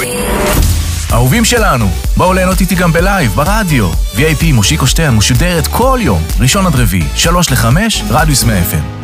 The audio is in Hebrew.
אהובים שלנו, בואו ליהנות איתי גם בלייב, ברדיו. VIP מושיקו שטרן משודרת כל יום, ראשון עד רביעי, 3 ל-5, רדיוס 100 FM.